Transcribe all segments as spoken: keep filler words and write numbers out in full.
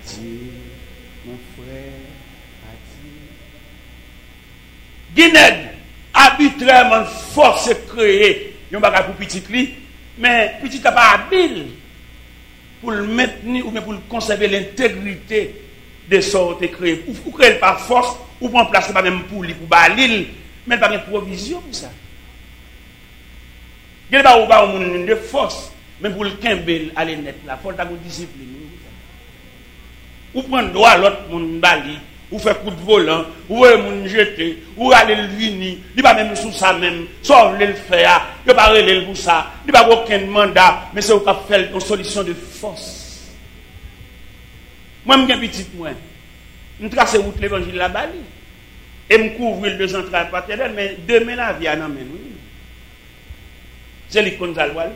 Adieu, mon frère, adieu. Guinée, arbitrairement force créer, yon bagay pour petit li, mais petit n'a pas habile pour le maintenir ou bien pour conserver l'intégrité de sortes créé. Ou créer par force, ou prendre place pas même pour lui, pour balil, mais pas de provision pour ça. Il n'y a pas de force, mais pour le kembel aller net là, il faut avoir une discipline. Ou prendre droit à l'autre monde bali, ou faire coup de volant, ou moun jeter, ou aller le vini, il pas même sous ça même, sauf le faire, il pas relé pour ça, il pas aucun mandat, mais c'est au cap faire une solution de force. Moi je suis petit moi. Je trace route l'évangile la bali et me couvrir deux entrailles paternelles, mais demain la vie en amène. C'est lui qu'on a le voir.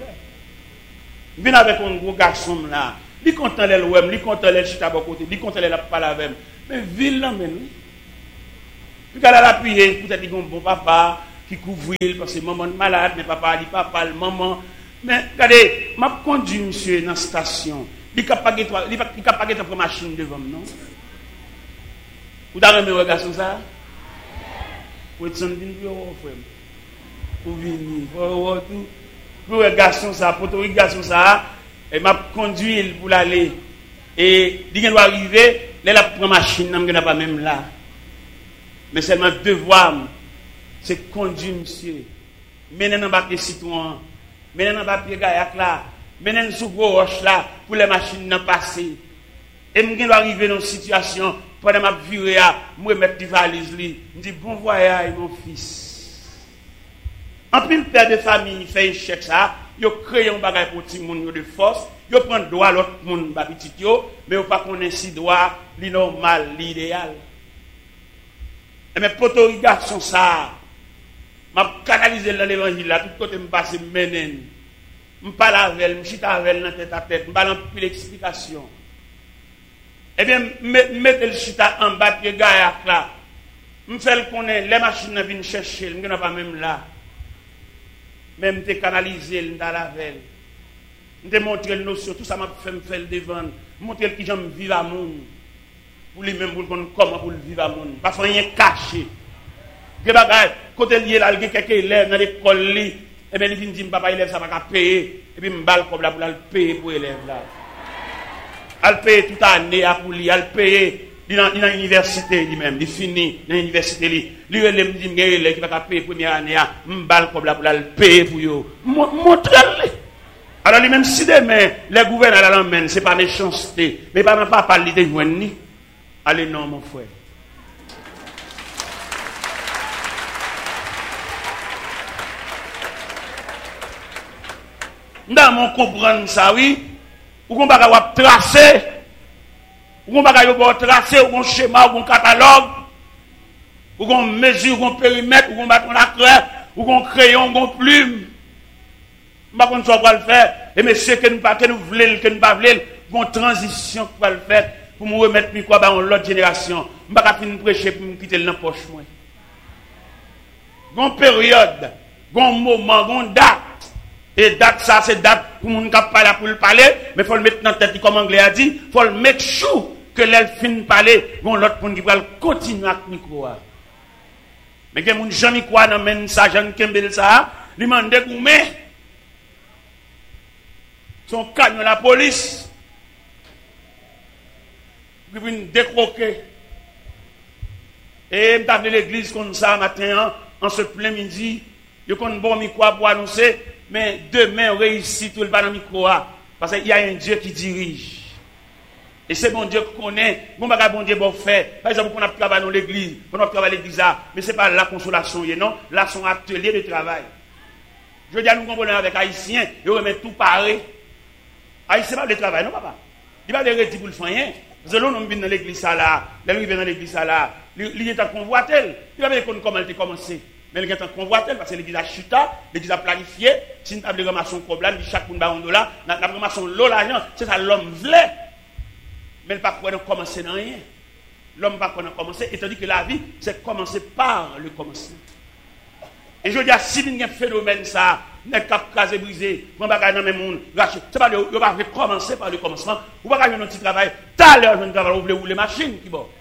Je viens avec un gros garçon là. Il content le web, il content le chita à côté, il content la parler avec. Mais ville l'emmène. Puis quand elle a appuyé, peut-être qu'il y a un bon papa qui couvre parce que maman est malade, mais papa dit papa, le maman. Mais regardez, m'a conduit monsieur dans la station. Il n'a pas de machine devant moi, non? Vous avez un garçon ça? Vous êtes un frère. Vous venez, vous tout. Pour un garçon ça, pour un garçon ça, et m'a conduit pour aller. Et il doit arriver, là, la première machine, je pas même là. Mais seulement devoir, c'est conduire monsieur. Mener dans le citoyen, mener dans le gaillac là, mener sous gros roche là, pour les machines n'en passer. Et je dois arriver dans une situation, pendant ma virée, je vais mettre des valises, je dis bon voyage mon fils. En plus, le père de famille fait un chèque ça, il crée un bagage pour tout le monde de force, il prend droit à l'autre monde, mais il ne pas connaître si droit, normal, l'idéal. Et mes potos, garçons, ça, je canalisé dans l'évangile là, tout côté me passe, je mène, je parle avec elle, je chita avec elle dans tête à tête, je parle plus d'explication. Eh bien, mettez le chita en bas de gaillac là. Je fais le connaître, les machines viennent chercher, je ne suis pas même là. Même te canaliser dans la veille. Je te montrer le notion, tout ça m'a fait me faire le devant. Montrer qui j'aime vivre à monde. Pour lui même pour comment pour vivre à monde. Pas rien caché. Que bagay, côté lié là, il y a quelques élèves dans l'école li, et bien il vient dire papa élève ça va pas payer et puis me balle comme là pour le payer pour élève là. Elle paye toute année pour lui, elle paye dans l'université lui-même, il finit dans l'université lui. Lui il me dit il qui va payer première année, me balle comme là pour le payer pour yo. Montre-le. Alors lui-même si demain les gouverneurs l'emmènent, c'est pas méchanceté, mais pas pas parler de joindre ni. Allez non mon frère. Dans mon comprendre ça oui, ou qu'on va tracer, ou qu'on va tracer, ou qu'on schéma, ou qu'on catalogue, ou qu'on mesure, ou qu'on périmètre, ou qu'on bat la craie, ou qu'on crayon, ou qu'on plume. Je ne sais pas quoi le faire. Et monsieur, que nous ne voulons que nous ne voulons pas, une transition pour le faire, pour me remettre micro dans l'autre génération. Je ne vais pas finir de prêcher pour me quitter dans la poche. Une période, un moment, une date. Et date, ça, c'est date pour mon cap parler pour le parler, mais il faut le mettre dans la tête, comme l'anglais a dit, il faut le mettre chou, que l'elle finit de parler, bon, l'autre pour qui va continuer avec le micro. Mais que mon Jean-Mi quoi dans men ça, Jean Kembel ça, lui m'a dégoumé. Son camion la police. Il vient décroquer. Et il m'a appelé l'église comme ça matin, en ce plein midi, il y a un bon micro pour annoncer. Mais demain, on réussit tout le bas dans le micro. Parce qu'il y a un Dieu qui dirige. Et c'est bon Dieu qu'on connaît. Bon, bon Dieu, bon fait. Par exemple, on a travaillé dans l'église. On a travaillé dans l'église. Mais ce n'est pas la consolation. Non, là, c'est un atelier de travail. Je veux dire, nous comprenons avec Haïtiens. Ils remettent tout pareil. Haïtien, pas de travail, non, papa. Il va les pour le faire. Parce que l'on vient dans l'église là. Là, il vient dans l'église là. Il est en convoitel. Il va voir comment il a commencé. Mais il y a un convoitel parce que l'église a chuté, l'église a planifié. Si nous avons ramassé un problème, chaque monde a un dollar, nous avons ramassé l'eau, l'argent, c'est ça l'homme voulait. Mais il ne peut pas commencer dans rien. L'homme ne peut pas commencer, et tandis que la vie, c'est commencer par le commencement. Et je dis à si il y a un phénomène ça, n'est qu'à caser brisé, on va gagner dans le monde, c'est pas de, on va commencer par le commencement, on va gagner un petit travail, t'as l'heure de travail, vous voulez rouler machine qui bon.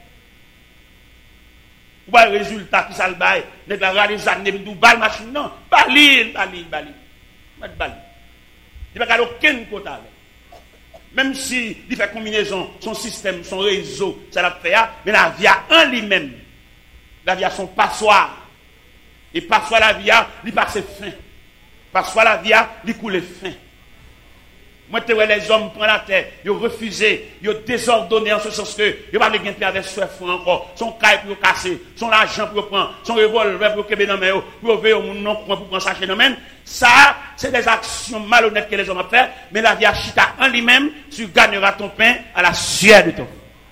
Ou pas le résultat qui ça le bail, n'est pas la des années, d'où balle machine, non, pas l'île, pas l'île, pas l'île, pas l'île. Il n'y a pas aucun côté avec. Même si il fait combinaison, son système, son réseau, ça l'a fait, mais la vie a un lui-même. La vie a son passoire. Et passoire la vie a, il passe fin. Passoire la vie a, il coule fin. Moi, tu vois les hommes prennent la terre, ils ont refusé, ils ont désordonné en ce sens que ils n'ont pas de gain avec ce front encore. Son caille pour casser, son argent pour prendre, son revolver pour kebe dans main, pour ouvrir au monde non pour prendre ça chez nous même. Ça, c'est des actions malhonnêtes que les hommes ont fait, mais la vie a chita en lui-même, tu gagneras ton pain à la sueur de ton.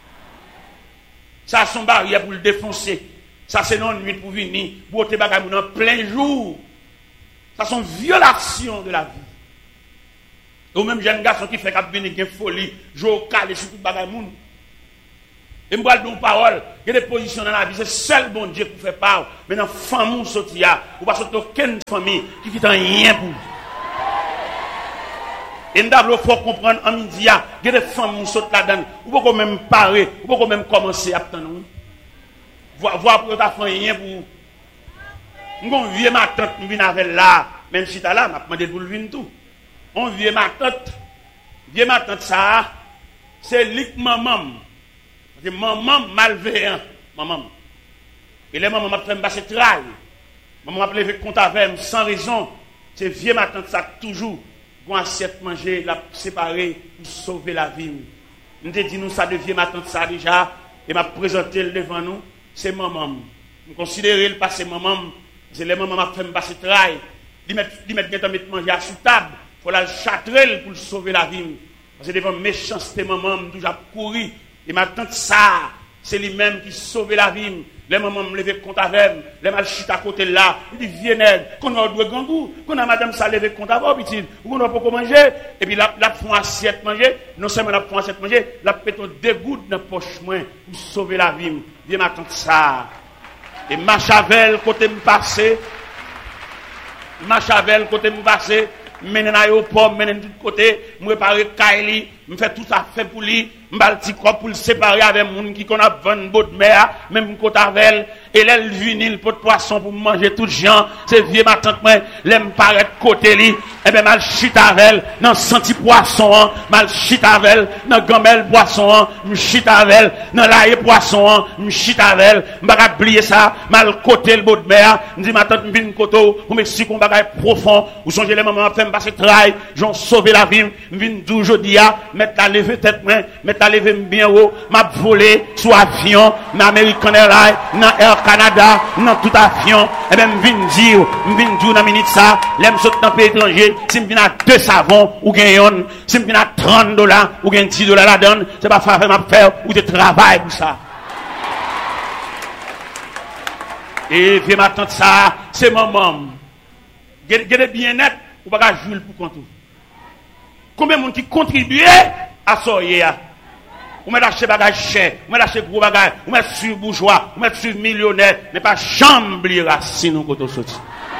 Ça, son barrière pour le défoncer. Ça, c'est non nuit pour venir, pour te bagaille en plein jour. Ça, sont violations de la vie. Ou même jeune garçon qui fait qu'il y a une folie, jouer au calé sur tout le bagaille moun. Et moi, je dis parole, il y a des positions dans la vie, c'est seul bon Dieu pour faire part. Mais dans la famille, il y a aucune famille qui ne fait rien pour vous. Et nous devons comprendre en midi, il y a des familles qui sautent là-dedans. Vous pouvez même parer, vous pouvez même commencer à attendre. Voir pour ta famille rien pour vous. Nous vieux ma tante, nous venons avec là, même si tu es là, je demandé pour le venir tout. On vieux ma tante, vieux ma tante ça, c'est lik maman. C'est maman malveillant, maman. Et les mamans m'a fait me passer travail. Maman m'a levé compte avec sans raison. C'est vieux ma tante ça toujours, qu'on assiette manger, la séparer pour sauver la vie. Nous te dit nous ça de vieux ma tante ça déjà, et m'a présenté le devant nous, c'est maman. Nous considérons le passé maman. C'est les mamans qui font passer travail. Ils mettent mettent manger à sous table. Il faut la châtrer pour sauver la vie. Parce que devant méchanceté maman, toujours courir. Et ma tante ça, c'est lui-même qui sauve la vie. Les mamans me lever compte avec, les mal chute à côté là, il dit vieux nègre, qu'on a deux gangou, qu'on a madame ça lever compte avec, petit, ou qu'on a pas manger, et puis la la font assiette manger, non seulement la font assiette manger, la péton deux gouttes dans poche moins pour sauver la vie. Viens ma tante ça. Et Machavel, côté me passer, Machavel, côté me passer, mène à l'aéroport, mène de tout côté, me préparer Kylie, me fait tout ça fait pour lui, me balti pour le séparer avec les gens qui connaissent vingt bottes de mer, même côté avec et là, il vinyle pour de poisson pour manger tout gens, c'est vieux ma tante, moi, l'aime paraître côté lui, et bien mal chitavel, dans senti poisson, mal chitavel, dans gamelle poisson, me chitavel, dans l'ail poisson, me chitavel, m'baka oublier ça, mal côté le bout de mer, me dit ma tante m'vin koto, ou m'explique un bagage profond, ou songez les mamans fait m'passer travail, j'en sauver la vie, m'vin d'où jodi a, mettre la lever tête moi, mettre la lever bien haut, m'a volé sous avion, dans American Airlines, dans Air Canada, dans tout avion, et bien m'vin dire, m'vin dire dans minute ça, l'aime saute dans pays étranger, si m'vin à deux savons ou gagne, si m'vin à trente dollars ou gagne dix dollars la donne, c'est pas faire m'a faire ou de travail pour ça. Et viens ma tante ça, c'est maman. Gardez bien net, ou pas jouer pour compte. Combien de monde qui contribue à ça hier? Ou met acheter bagage cher, ou met acheter gros bagage, ou met sur bourgeois, ou met sur millionnaire, mais pas chambre racine ou côté sorti.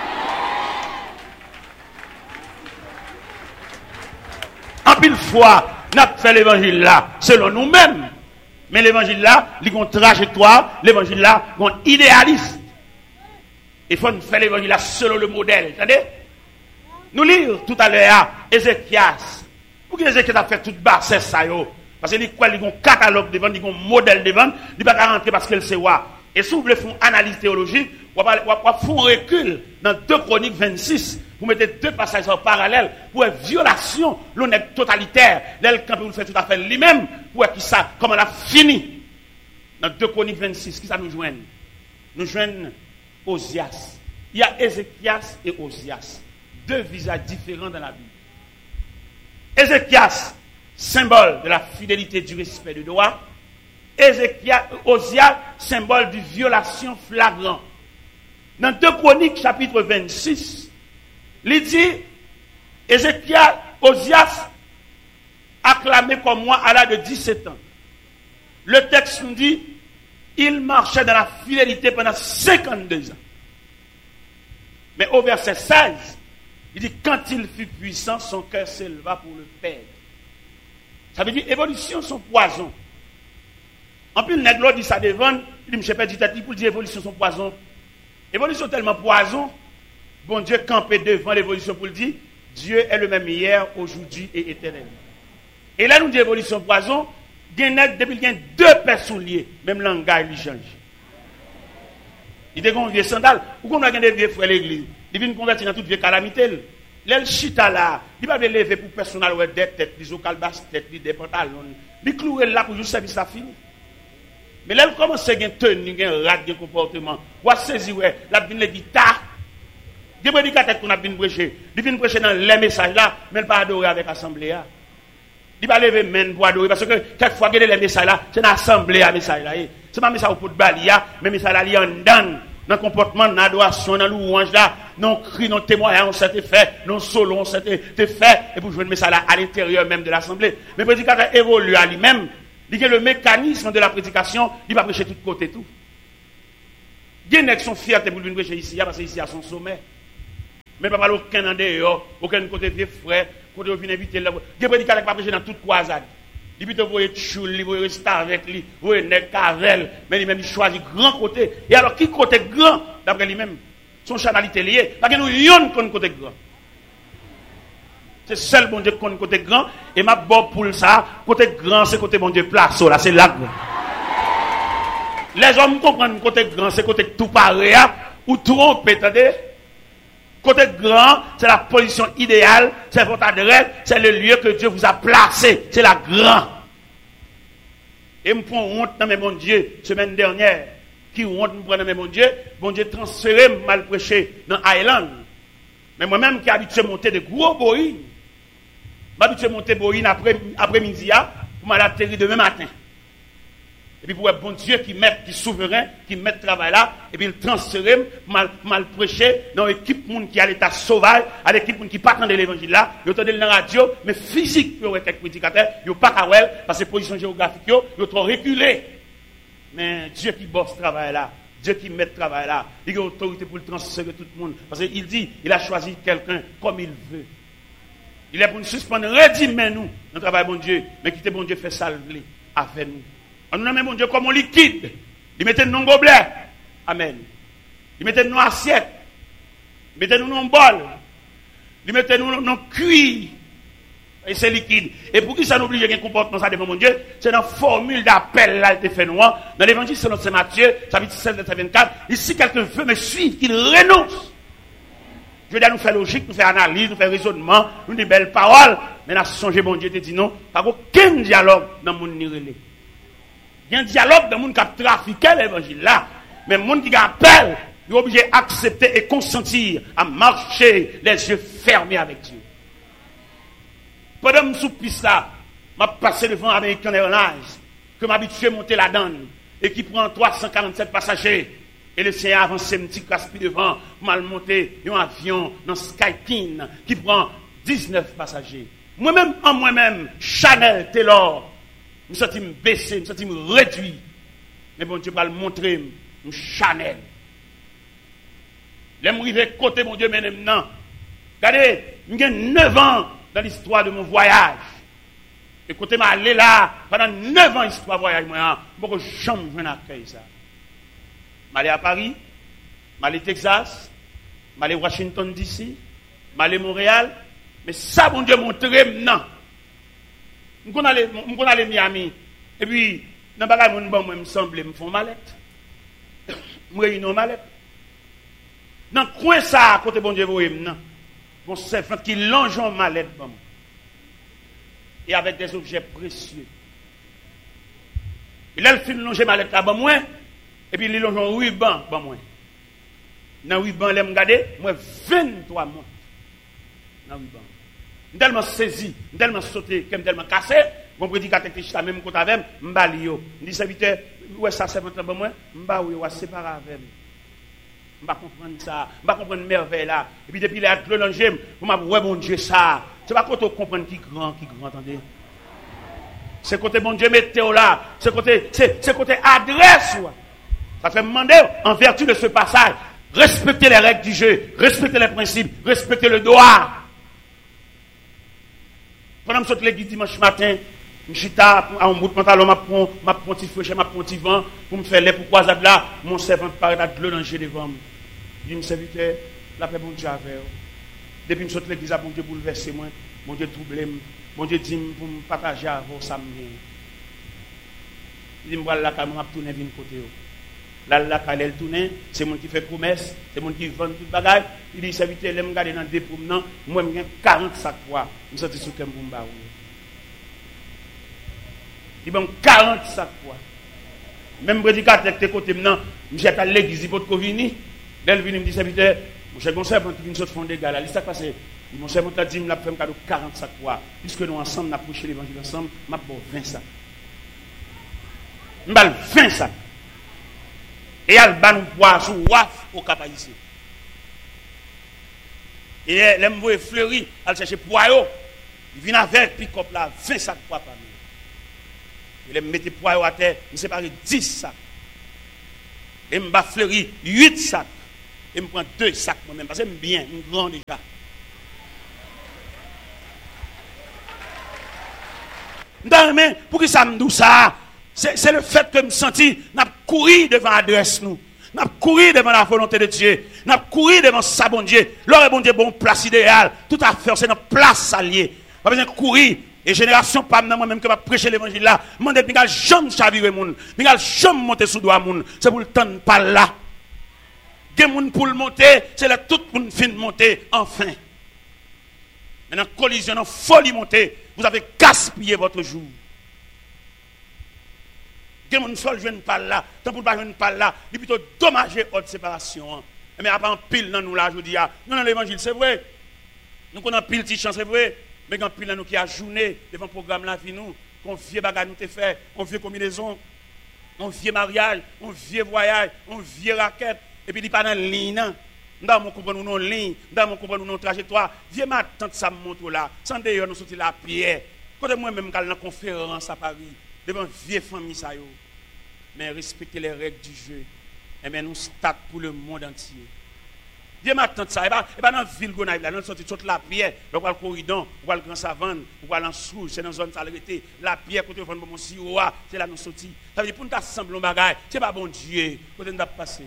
En pile fois, n'a fait l'évangile là selon nous-mêmes. Mais l'évangile là, il y a une trajectoire, l'évangile là, il y a un idéalisme. Il faut faire l'évangile là selon le modèle. Attendez? Nous lisons tout à l'heure Ézéchias. Pourquoi Ézéchias a fait toute basse ça yo? Parce qu'il y a un catalogue devant, il y a un modèle devant, il ne va pas rentrer parce qu'elle sait quoi. Et si vous voulez faire une analyse théologique, vous allez faire un recul dans deux Chroniques vingt-six. Vous mettez deux passages en parallèle pour une violation, l'honnête totalitaire. L'aile quand vous le faites tout à fait lui-même, pour qui ça, comment on a fini. Dans deux Chroniques vingt-six, qui ça nous joigne? Nous joignent Osias. Il y a Ézéchias et Osias. Deux visages différents dans la Bible. Ézéchias, symbole de la fidélité, du respect du droit. Ézéchias, Osias, symbole de violation flagrante. Dans deux Chroniques, chapitre vingt-six, il dit, Ézéchias, Osias, acclamé comme moi à l'âge de dix-sept ans. Le texte nous dit, il marchait dans la fidélité pendant cinquante-deux ans. Mais au verset seize, il dit, quand il fut puissant, son cœur s'éleva pour le perdre. Ça veut dire, évolution, son poison. En plus, le nègre dit ça devant, il dit, je ne sais pas, dit, pour dire, évolution, son poison. Évolution tellement poison, bon Dieu campé devant l'évolution pour le dire, Dieu est le même hier, aujourd'hui et éternellement. Et là, nous disons évolution poison, depuis qu'il y a deux personnes liées, même langage, il change. Il dit qu'on vieux sandal, ou qu'on a des vieux frères l'église, il vient convertir dans toute vieille calamité. L'el chita là, il va lever pour personnel ou des têtes, des ocalbas têtes, des pantalons, il clouer là pour juste servir ça fini. Mais là, il commence à gagner tenue, un rat, un comportement. Ou à saisir, la vine les guitares. Des prédicateurs qu'on a bien prêché. Il vient prêcher dans les messages là, mais il pas adorer avec l'assemblée. Il va lever main pour adorer. Parce que quelquefois, les messages là, c'est dans l'assemblée à message là. C'est pas message pour de balia, mais message là, il y a un dan. Dans le comportement, dans l'adoration, dans louange là, non cri, non témoignage, on s'était fait, non solo, on s'était fait. Et pour jouer le message là à l'intérieur même de l'assemblée. Mais le prédicateur évolue à lui-même. Il y a le mécanisme de la prédication, il va prêcher de tous côtés tout. Il y a des gens qui sont fiers pour venir prêcher ici, parce que ici à son sommet. Mais pas aucun en dehors, aucun côté vieux frère, côté vient inviter là. Il y a des prédicateurs qui va prêcher dans toute croisade. Il peut vous voyez choule, vous voyez rester avec lui, vous voyez nèg cavel, mais lui-même il choisit grand côté. Et alors qui côté grand d'après lui-même, son chanalité lié, parce que nous yon qu'on côté grand. C'est seul bon Dieu qu'on côté grand et ma bon pour ça, côté grand c'est côté bon Dieu place là, c'est là. Les hommes comprennent côté grand c'est côté tout pareil ou trompe, attendez. Côté grand, c'est la position idéale, c'est votre adresse, c'est le lieu que Dieu vous a placé, c'est la grande. Et me prend honte dans mes bon Dieu, semaine dernière, qui honte me prend dans mes bon Dieu, bon Dieu transféré mal prêché dans Island. Mais moi-même qui habitué à monter de gros boïnes, m'habitué à monter boïnes après, après-midi, pour m'atterrir demain matin. Et puis pour être bon Dieu qui met, qui est souverain, qui met le travail là, et puis il transfère, mal, mal prêché, dans l'équipe monde qui a l'état sauvage, à l'équipe monde qui pas attendre l'évangile là, ils entendent dans la radio, mais physique, pour être prédicateur, ils pas qu'à well, parce que position géographique, ils trop reculé. Mais Dieu qui bosse ce travail là, Dieu qui met le travail là, il a autorité pour le transférer tout le monde. Parce qu'il dit, il a choisi quelqu'un comme il veut. Il est pour nous suspendre, redimez nous, notre travail bon Dieu, mais quittez bon Dieu fait salver avec nous. On nous met mon Dieu comme un liquide. Il mettait nous dans gobelet. Amen. Il mettait nous dans assiette. Il mettait nous dans bol. Il mettait nous dans cuir. Et c'est liquide. Et pour qui ça n'oblige un comportement ça devant mon Dieu, c'est dans la formule d'appel là, il fait noir. Dans l'évangile selon Saint Matthieu, chapitre sept, verset vingt-quatre, ici quelqu'un veut me suivre, qu'il renonce. Je veux dire, nous faire logique, nous faire analyse, nous faire raisonnement, nous des belles paroles. Mais là, songez, mon Dieu te dit non, pas aucun dialogue dans mon nirélé. Il y a un dialogue dans le monde qui a trafiqué l'évangile là. Mais le monde qui appelle, il est obligé d'accepter et consentir à marcher les yeux fermés avec Dieu. Pendant que je suis sous là, je suis passé devant American Airlines, que je m'habitue à monter la donne, et qui prend trois cent quarante-sept passagers. Et le Seigneur avance un petit caspi devant, mal monté, un avion dans Skyteam, qui prend dix-neuf passagers. Moi-même, en moi-même, Chanel, Taylor, je me sens baissé, je me sens réduit. Mais bon Dieu va le montrer, je Chanel. Je me suis côté, mon Dieu, maintenant. Regardez, j'ai neuf ans dans l'histoire de mon voyage. Et côté m'a allé là, pendant neuf ans, l'histoire de voyage, moi, je ne peux jamais accueillir ça. Je suis allé à Paris, je suis allé au Texas, je suis allé à Washington D C, je suis allé à Montréal. Mais ça, mon Dieu, montre maintenant. Je suis allé à Miami. Et puis, dans le bagage, je me semble, je me fais une mallette. Je me réunis une mallette. Dans le coin, ça, à côté, bon Dieu, vous voyez maintenant. Mon servant qui longe une mallette. Et avec des objets précieux. Et là, il fait longer ma mallette là, bon, moi. Et puis, il longe un ruban, bon, moi. Dans le ruban, je me regarde, moi, vingt-trois mois. Dans le ruban. Je suis tellement saisi, je suis tellement sauté, je suis tellement cassé. Mon prédicateur qui est même côté avec moi, je suis je dis, serviteur, ouais, ça, c'est votre bon, moi. Je suis oui, séparé avec moi. Je ne vais pas comprendre ça. Je ne vais pas comprendre merveille là. Et puis, depuis les actes de l'angème, vous m'avez ouais, bon Dieu, ça. C'est pas quand on comprend qui grand, qui grand, attendez. C'est côté bon Dieu, météo là. C'est côté, c'est, c'est côté adresse. Ça fait demander, en vertu de ce passage, Respectez les règles du jeu, respectez les principes, respectez le droit. Pendant que je suis l'église dimanche matin, je suis à un bout de pantalon, je prends un petit feu, je prends un petit vent, pour me faire les pour croisade là, mon servant paraît de l'eau dans le devant moi. Je me serviteur, la paix bon Dieu avec vous. Depuis que je suis l'église, bon Dieu bouleversé moi, bon Dieu troublé moi, bon Dieu dit pour me partager avec vous, ça me vient. Il dit, voilà la caméra, je tourne vers côté. Là, la caméra, elle tourne, c'est mon qui fait promesse, c'est mon qui vend tout le bagage. Il dit, serviteur, je me regarde dans deux promenants, moi, je quarante sacs poids. Je suis sorti sur le pour me barrer. Il y a quarante sacs poids. Même prédicateur qui est côté maintenant, je suis à l'église, il faut que vini. Là, il me dit, serviteur, mon cher conseil, quand il vient de fond des gars, là, il s'est passé. Mon cher conseil, il m'a fait un cadeau quarante sacs poids. Puisque nous ensemble, nous avons prêché l'évangile ensemble, je vais vingt sacs. Je vais vingt sacs. Et il y a le ban poids sous waf au cap ici. Et les mouets fleuris, elle cherche poids. Il vient avec pick-up là, vingt sacs poids par nous. Il met poids à terre, il sépare dix sacs. Et il m'a fleuri huit sacs. Et je prends deux sacs moi-même, parce que j'aime bien, je suis grand déjà. Dans mes pour que ça me dise ça, c'est le fait que je me senti, n'a couru devant l'adresse nous. N'a couru devant la volonté de Dieu. N'a couru devant sa bon Dieu. L'or est bon Dieu, bon place idéal. Tout à fait, c'est notre place alliée. Pas besoin de courir. Et génération pas moi-même qui va prêcher l'évangile là. Mon Dieu, je jamais chavirer moun. Je jamais monter sous doigt moun. C'est pour le temps pas là. Des moun pour le monter, c'est là tout le monde fin de monter enfin. Maintenant collision, non folie monter, vous avez gaspillé votre jour. Des moun folle jeune pas là, tant pour pas jeune pas là, il plutôt dommager haute séparation. Mais après en pile dans nous là, je dis ah, non dans l'évangile, c'est vrai. Nous connaissons pile petite chance, c'est vrai. Mais quand pile nous qui a journée devant le programme la vie nous, qu'on vieux bagage nous te fait, on vieux combinaison, on vieux mariage, on vieux voyage, on vieux raquette, et puis il pas dans la ligne. Dans mon comprendre nous ligne, dans mon comprendre nous trajectoire, vieux ma tante ça monte là, sans d'ailleurs nous sortir la pierre. Quand moi même dans la conférence à Paris, devant vieux famille ça yo. Mais respecter les règles du jeu. Et bien nous start pour le monde entier. Vieux ma tante ça, et pas dans la ville Gonaïve là, nous sortir toute la pierre, on va le corridor, on va le grand savane, on va en sous, c'est dans zone salubrité, la pierre côté vendre mon sirop, c'est là nous sortir. Ça veut dire pour nous assembler un bagage, c'est pas bon Dieu, côté nous passer.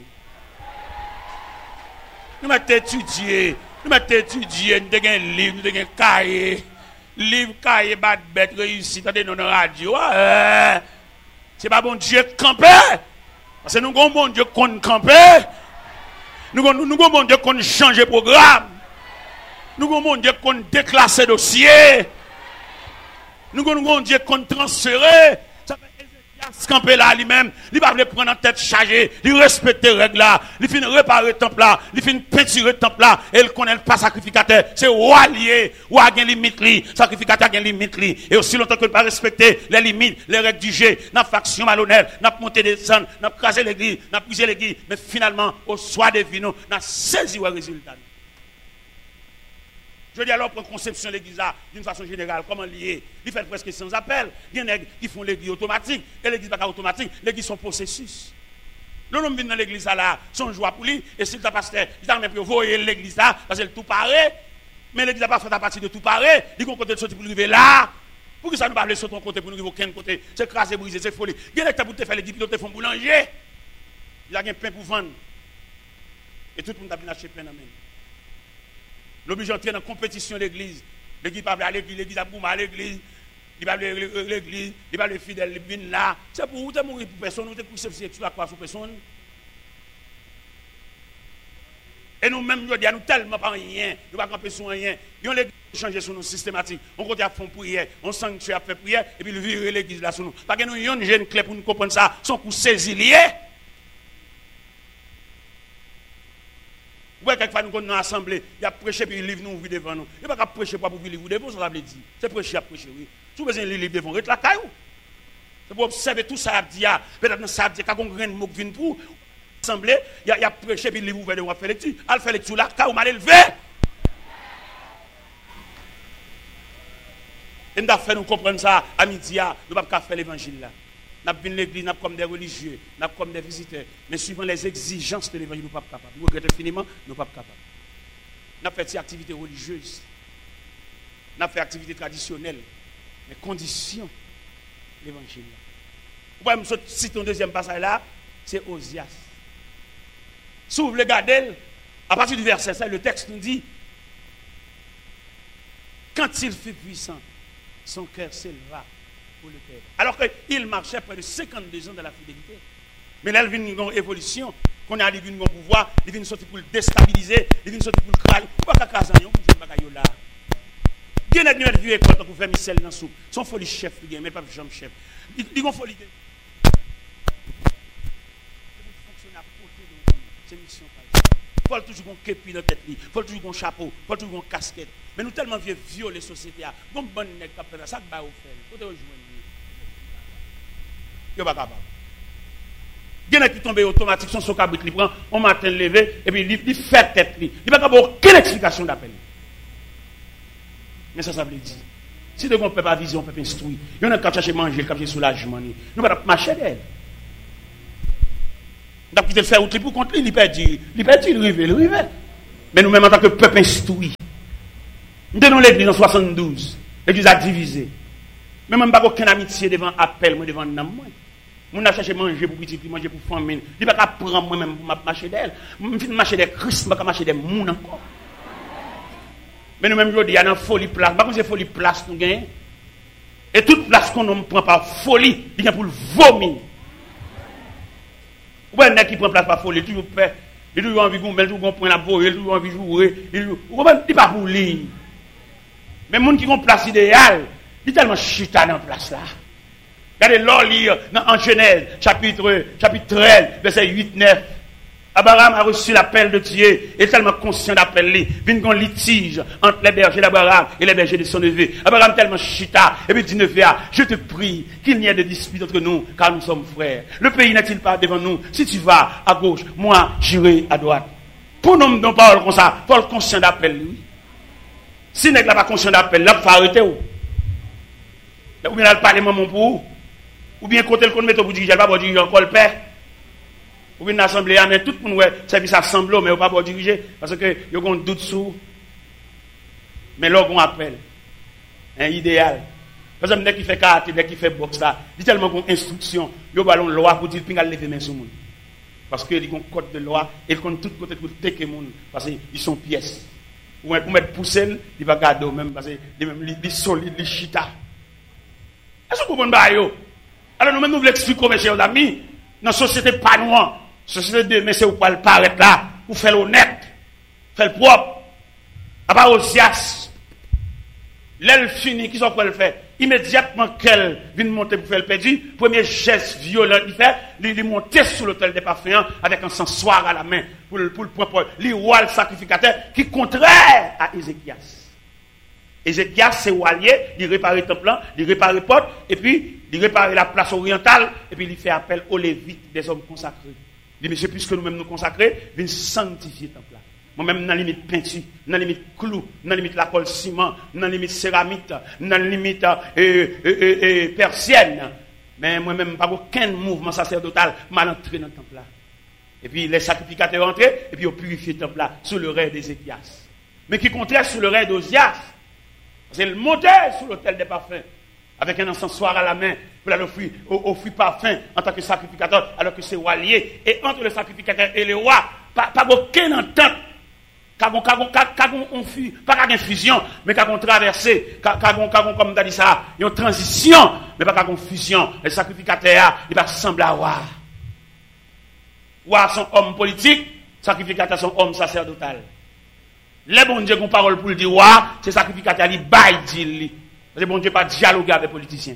Nous m'avons étudié, nous m'avons étudié, nous avons un livre, nous avons un cahier, livre, cahier, bad bête, réussi, t'as des noms de radio. C'est pas bon Dieu camper. Parce que nous avons bon Dieu qu'on camper. Nous avons bon Dieu qu'on change de programme. Nous avons bon Dieu qu'on déclasse dossier. Nous avons bon Dieu qu'on transfère. Ça fait camper là lui-même, il va le prendre en tête chargée, il respecte les règles là, il finit réparer le temple là, il finit peinturer le temple là, et il connaît pas sacrificateur, c'est roi lié, roi a une limite li, sacrificateur a une limite li, et aussi longtemps que ne pas respecter les limites, les règles du jeu, n'a faction malhonnête, n'a monté des sons, n'a crasé l'église, n'a brisé l'église, mais finalement au soir des vinos, n'a saisi le résultat. Je dis alors pour conception de l'église là, d'une façon générale, comment lier? Il fait presque sans appel. Il y en a qui font l'église automatique. Et l'église n'est pas automatique, l'église sont processus. L'homme vient dans l'église là, son joie pour lui, et si le pasteur, il a même pu voyer l'église là, parce que tout paraît. Mais l'église n'a pas fait à partir de tout paraît. Il y a un côté de sortir pour arriver là. Pour que ça nous parle sur ton côté, pour nous arriver aucun côté. C'est crasé, brisé, c'est folie. Il y a des gens qui font l'église, qui font boulanger. Il y a un pain pour vendre. Et tout le monde a bien acheté pain dans la main. L'obligé d'entrer dans la compétition de l'église. L'église va à l'église, l'église a boum à l'église. Il va à l'église, il va à fidèle, il vient là. C'est pour vous, mourir pour personne, vous êtes pour sur la croix sur personne. Et nous-mêmes, nous disons, nous tellement pas rien, nous ne pouvons pas camper sur rien. Ils ont l'église changé sur nous systématique. On continue à faire prière, on sanctuaire à faire prière, et puis ils virent l'église là sur nous. Parce que nous avons une jeune clé pour nous comprendre ça, son coup saisi lié. Ouais, quelquefois nous sommes dans l'assemblée, il y a prêché puis il livre nous ouvrir devant nous. Il n'y a pas prêcher pour ouvrir livre devant, ça veut dire. C'est prêcher à prêcher, oui. Si vous avez un livre devant, reste la caille. C'est pour observer tout ça, peut-être que ça a dit, quand on a un mot qui vient pour l'assemblée, il y a prêché puis il livre ouvert devant, faire lecture. Elle fait lecture là, quand on m'a élevé. Et nous avons fait nous comprendre ça à midi, nous ne pouvons pas faire l'évangile là. Nous venons l'église, nous comme des religieux, nous comme des visiteurs. Mais suivant les exigences de l'évangile, nous ne sommes pas capables. Nous regrettons infiniment, nous ne sommes pas capables. Nous avons fait des activités religieuses. Nous avons fait des activités traditionnelles. Mais conditions l'évangile. Vous pouvez me citer un deuxième passage là, c'est Osias. Si vous voulez regarder, à partir du verset cinq, le texte nous dit, quand il fut puissant, son cœur s'éleva pour le Père. Alors qu'il marchait près de cinquante-deux ans de la fidélité. Mais là, il vient une évolution, qu'on a arrivé à un pouvoir, il vient sortir pour le déstabiliser, il vient sortir pour le crailler. Pourquoi qu'à Kazan, on ne peut pas là. Bien a bien vu quand on fait Michel dans la soupe. Son folie chef, mais pas jambe chef. Il dit qu'on folie. C'est mission. Il faut toujours un képi dans la tête, il faut toujours un chapeau, il faut toujours une casquette. Mais nous tellement vieux violer la société. Bon, bon, nèg qui fait ça, ça va faire. Côté rejoindre. Yo pas capable. Il y en a qui tombent automatique, son son cabrit, il prend, on matin levé, et puis il fait tête. Il n'y a pas aucune explication d'appel. Mais ça, ça veut dire. Si de ne peut pas viser, on peut pas instruire. Il y en a qui cherchent manger, qui cherchent soulagement. Nous ne pouvons pas marcher d'elle. Nous avons quitté le faire outre pour contre lui, il peut dire, il peut dire, il rive, il rive. Mais nous-mêmes, en tant que peuple instruit, nous tenons l'église en soixante-douze. L'église a divisé. Mais même pas aucune amitié devant appel, moi devant nam moi. Moun a cherché manger pour petit, manger pour famille. Il pas prendre moi même pour marcher d'elle. Je fin marcher des Christ, pas marcher des moun encore. Mais nous même il y a une folie place, pas comme c'est folie place nous gagne. Et toute place qu'on ne prend par folie, il vient pour le vomir. Ou bien qui prend place par folie, toujours fait, il toujours envie de toujours prendre la voie, il toujours envie de jouer, ou bien il pas pour lui. Mais les gens qui ont place idéale, il tellement chita dans la place là. Regardez l'or lire en Genèse, chapitre, chapitre treize, verset huit neuf. Abraham a reçu l'appel de Dieu, et tellement conscient d'appel, il y a un litige entre les bergers d'Abraham et les bergers de son neveu. Abraham tellement chita, et puis dit neveu, je te prie qu'il n'y ait de dispute entre nous, car nous sommes frères. Le pays n'est-il pas devant nous? Si tu vas à gauche, moi j'irai à droite. Pour nous, non parole comme ça, Paul conscient d'appel, lui. Si n'est pas conscient d'appel, là, il faut arrêter. Ou bien là, le parlement mon pour ou bien côté le compte mettre pour diriger, pas pour diriger encore le père. Ou bien l'assemblée, mais tout le monde ouais, service assemblée, mais pas pour diriger parce que il y a un doute sur. Mais là on appelle un idéal. Par exemple, dès qu'il fait karaté, dès qu'il fait boxe là, il tellement qu'on instruction, il y a une loi pour dire pingal lever main sur monde. Parce que il y a un code de loi et compte tout côté pour tecker monde parce qu'ils sont pièces. Ou pour mettre pousser, il va garder même parce que même les solides, les chita. Est-ce que vous comprenez yo? Alors nous-mêmes nous voulons expliquer mes chers amis, dans la société pas noire, société de mais c'est où le paraître là, pour faire l'honnête, faire le propre. À part Osias, l'aile fini, qui sont pour le faire? Immédiatement qu'elle vient monter pour faire le perdu, premier geste violent il fait, il monter sur l'autel des parfums avec un sensoir à la main pour le pour le propre, le roi le sacrificateur qui contraire à Ézéchias. Ézéchias c'est allié, il répare le temple, il répare les portes et puis il répare la place orientale et puis il fait appel aux lévites des hommes consacrés. Il dit monsieur puisque nous-mêmes nous consacrer, viens sanctifier le temple là. Moi-même, dans la limite peinture, dans la limite clou, dans la limite la colle ciment, dans la limite céramique, dans la limite euh, euh, euh, euh, persienne. Mais moi-même, pas aucun mouvement sacerdotal mal entré dans le temple là. Et puis les sacrificateurs entrés, et puis ils ont purifié le temple là, sous le règne d'Ézéchias. Mais qui contraire sous le règne d'Osias. C'est le monter sous l'autel des parfums, avec un encensoir à la main, pour aller offrir, offrir parfum en tant que sacrificateur, alors que c'est roi lié. Et entre le sacrificateur et le roi, pas, pas aucune entente. Pas qu'une fusion, mais qu'une traversée, comme tu dit ça, une transition, mais pas qu'une fusion. Le sacrificateur, il va ressembler à roi. Roi sont hommes politiques, sacrificateurs sont hommes sacerdotal. Les bon Dieu qui ont parole pour le dire roi, c'est sacrificateur, il baille dit. Parce que bon Dieu pas dialoguer avec les politiciens.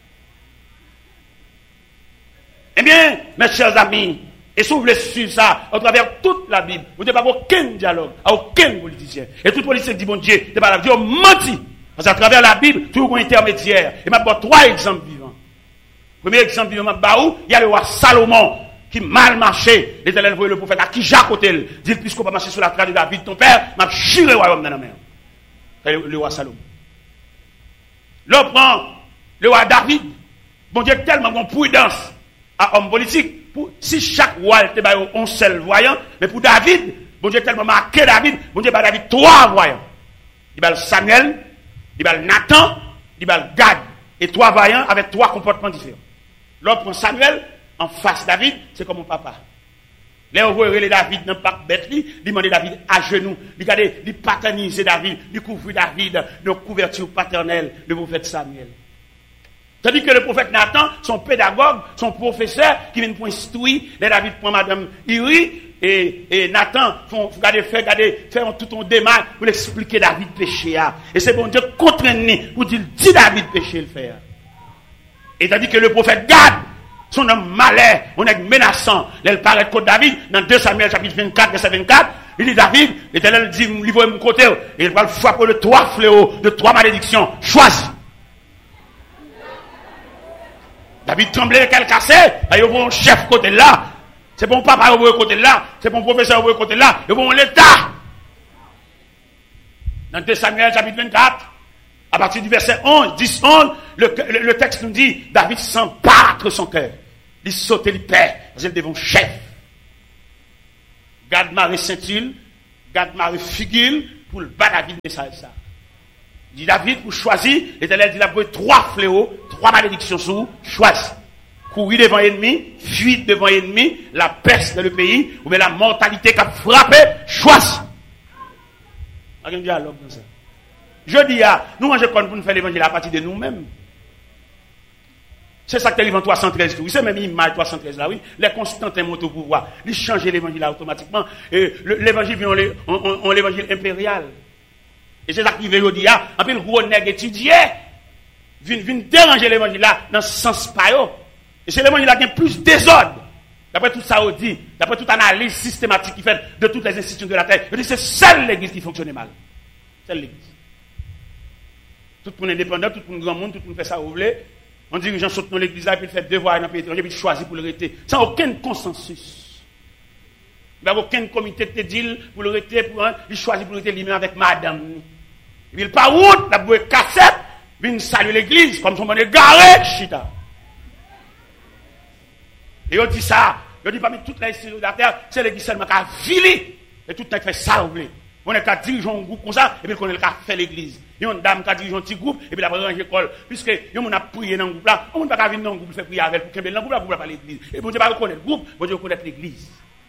Eh bien, mes chers amis, et si vous voulez suivre ça, à travers toute la Bible, vous n'avez pas aucun dialogue, à aucun politicien. Et tout politicien dit, bon Dieu, c'est pas la Dieu menti. Parce qu'à travers la Bible, toujours un intermédiaire. Et je vais trois exemples vivants. Premier exemple vivant, il y a le roi Salomon, qui mal marché. L'Éternel voyait le prophète à qui Jacques Otel, dit, puisqu'on va marcher sur la trace de David, ton père, m'a chiré le royaume dans la mer. C'est le, le roi Salomon. L'autre prend le roi David. Bon Dieu tellement bon prudence à homme politique. Pour, si chaque roi était un seul voyant, mais pour David, bon Dieu tellement marqué David, bon Dieu David trois voyants. Il y a Samuel, il y a Nathan, il y a Gad. Et trois voyants avec trois comportements différents. L'autre prend Samuel, en face David, c'est comme mon papa. Là, on voit David dans le parc bête, il demande David à genoux, il regarde, il paternise David, il couvre David de couverture paternelle de prophète Samuel. Tandis que le prophète Nathan, son pédagogue, son professeur, qui vient pour instruire, les David prend madame Iri, et, et Nathan, font, regardez, fait, regardez, fait tout un démarche pour expliquer David péché. Et c'est bon Dieu contraint pour dire, dis David péché le faire. Et tandis que le prophète Gad, son homme malin, on est menaçant, il paraît contre David, dans deux Samuel chapitre vingt-quatre, verset vingt-quatre, il dit David, l'Éternel dit, livre mon côté, et il va le frapper de trois fléaux, de trois malédictions, choisis. David tremblait, qu'elle cassait, il y a un chef côté là, c'est bon papa au côté là, c'est bon professeur au côté là, il y a l'État. Dans deux Samuel chapitre vingt-quatre, à partir du verset onze, dix, onze, le, le, le texte nous dit, David sent battre son cœur. Il saute, il perd, parce qu'il devant chef. Gad Marie Saint-Il, Gad Marie Figil, pour le bas David de ça et ça. Il dit David, pour choisir, l'Éternel dit, il a pris trois fléaux, trois malédictions sous, choisis. Courir devant l'ennemi, fuir devant l'ennemi, la peste dans le pays, ou bien la mortalité qui a frappé, choisis. Il y a un dialogue dans ça. Je dis, ah, nous, on pour nous faire l'évangile à partir de nous-mêmes. C'est ça que l'évangile trois cent treize, oui, c'est même l'image trois cent treize là, oui. Les Constantins montent au pouvoir. Ils changent l'évangile là automatiquement. Et l'évangile vient, on, on, on l'évangile impérial. Et c'est ça qui veut dire, ah, un peu le gros nègre étudié, vient, vient déranger l'évangile là, dans ce sens pas. Et c'est l'évangile là qui a plus désordre. D'après tout ça, on dit, d'après toute analyse systématique qui fait de toutes les institutions de la terre, je dis, c'est seule l'église qui fonctionne mal. Seule l'église. Tout le monde indépendant, tout le monde grand monde, tout le monde fait ça, vous voulez. On dit que les gens sautent dans l'église là, puis ils font devoir dans le pays étranger, puis ils choisissent pour le rester. Sans aucun consensus. Il n'y a aucun comité de deal pour le rester, pour un, il choisit pour le rester lui-même avec madame. Et puis il part route, la bouée cassette, puis il salue l'église, comme son monde est garé, chita. Et on dit ça, on dit parmi toutes les institutions de la terre, c'est l'église seulement qui a vilé, et tout le monde fait ça, vous voulez. On est qu'à diriger un groupe comme ça, et puis on est qu'à faire l'église. Il y a une dame qui a dirigé un petit groupe, et puis la première l'école. Puisque, on a prié dans le groupe là, on ne peut pas venir dans le groupe, faire prier avec, pour qu'il y ait dans le groupe là, pour pas l'église. Et bon Dieu va reconnaître le groupe, bon Dieu reconnaître l'église.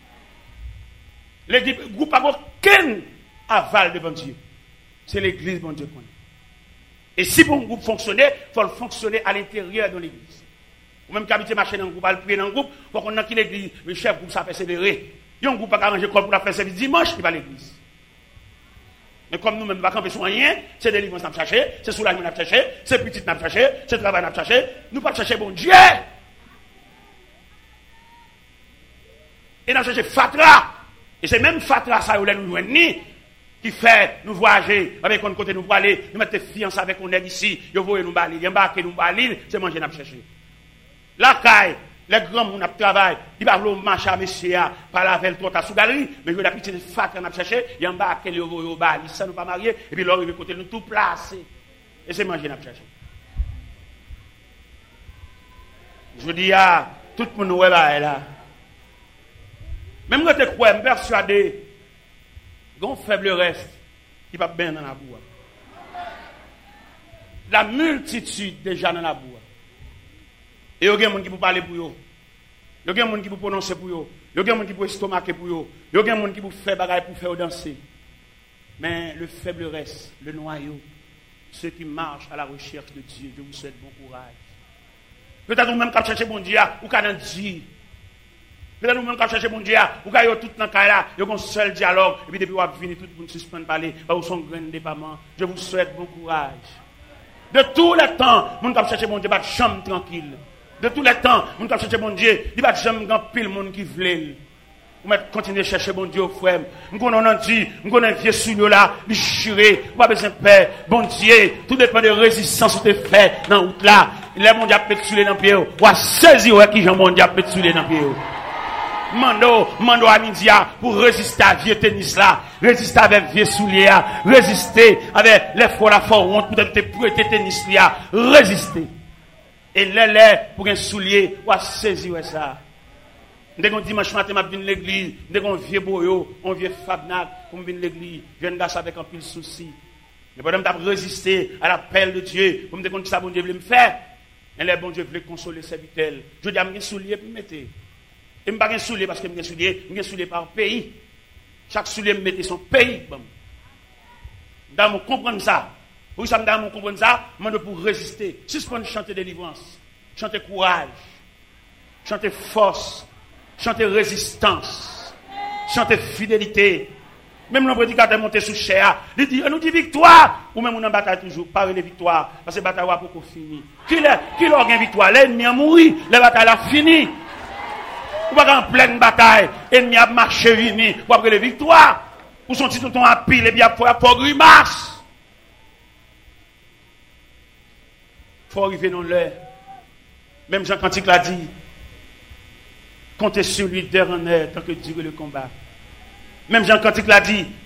Le groupe n'a aucun aval devant Dieu. C'est l'église, bon Dieu connaît. Et si pour un groupe fonctionner, il faut le fonctionner à l'intérieur de l'église. Ou même qu'habiter marcher dans le groupe, à le prier dans le groupe, il faut qu'on ait qui l'église, le chef groupe, ça persévérer. Il y a un groupe qui a arrangé pour la faire service dimanche, il va à l'église. Mais comme nous-mêmes, nous ne pouvons pas rien, c'est des livres qu'on a cherché, c'est soulagement qu'on a cherché, c'est petit qu'on a cherché, c'est travail qu'on a cherché, nous ne pouvons pas chercher bon Dieu. Et nous cherchons Fatra. Et c'est même Fatra, ça, où nous joignons, qui fait nous voyager, avec un côté nous pour aller, nous mettre fiancés avec un aide ici, nous voyons nous balir, nous embarquer nous balir, c'est manger nous chercher. La caille, les grands gens qui travaillent, ils vont marcher à monsieur, par la veille, tout à sous galerie, mais je vais la petite fat qu'on a cherché, ils embarquent les au bal, ils ne sont pas mariés, et puis là, ils vont côté nous tout placer. Et c'est manger nous chercher. Je dis à tout le monde est là. Même quand tu crois, je suis persuadé, il y a un faible reste qui va bien dans la boue. La multitude déjà dans la boue. Et il y a des gens qui peuvent parler pour eux. Il y a des gens qui peuvent prononcer pour eux. Il y a des gens qui peuvent estomaquer pour eux. Il y a des gens qui peuvent faire bagaille pour faire danser. Mais le faible reste, le noyau, ceux qui marchent à la recherche de Dieu, je vous souhaite bon courage. Peut-être vous-même qui cherchez bon Dieu, ou qui dans Dieu. Peut-être vous-même qui cherchez bon Dieu, ou qui avez tout dans le cas là, il y a un seul dialogue, et puis depuis vous avez fini, tout le monde suspend de parler, vous son grand déploiement. Je vous souhaite bon courage. De tous les temps, vous qui cherchez bon Dieu, pas de chambre tranquille. De tous les temps, vous qui cherchez bon Dieu, il n'y a pas de chambre grand pile monde qui veut. Vous continuez à chercher bon Dieu, frère. Nous connaissons dit, nous connaissons vieux souillot là, déchiré, pas besoin de paix. Bon Dieu, tout dépend de résistance que tu fais dans la route là. Les mondes a pétulé dans le pied. Ou à saisir qui j'en monde a pétulé dans le pied. Mando, mando à midi pour résister à vieux tennis là, résister avec vieux souliers, résister avec les fois la fois honte, peut-être te prêter tennis là, résister. Et les les pour un soulier, ou à saisir ça. Dès qu'on dimanche matin, je viens à l'église, dès qu'on vieux boyo, on vieux fabnac, pour venir à l'église, je viens gâcher avec un pile souci. Mais pendant que je résister à l'appel de Dieu, pour me dire que ça, bon Dieu voulait me faire, et les bon Dieu voulait consoler ses vitelles. Je dis à mes souliers pour me mettre. Et je ne pas un soulier parce que je soulier, je soulier par pays. Chaque soulier me mettait son pays. Dans mon comprendre ça. Pour ça, dans mon comprendre ça, je pour résister. Suspendre chanter délivrance, chanter courage, chanter force, chanter résistance, chanter fidélité. Même le prédicateur monté sous chair, il dit, on nous dit victoire, ou même on en bataille toujours, pas les victoires, parce que la bataille va pour finir. Qui l'a gagné victoire? L'ennemi a mouru, la bataille a fini. Ou pas en pleine bataille, l'ennemi a marché fini, pour après les victoires. Ou son petit ton à pile, et bien pour faire grimace. Il faut arriver dans l'heure. Même Jean Cantique l'a dit, comptez sur lui dernier tant que dure le combat. Même Jean Cantique l'a dit,